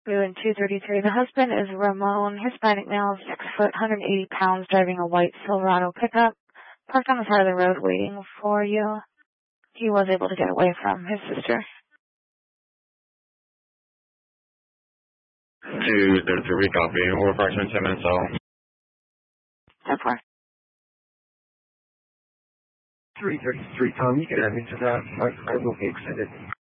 Doing 233. The husband is Ramon, Hispanic male, 6 foot, 180 pounds, driving a white Silverado pickup, parked on the side of the road waiting for you. He was able to get away from his sister. 233, copy. We're approximately 10 minutes out. 10-4. 333, Tom, you can add me to that. I will be excited.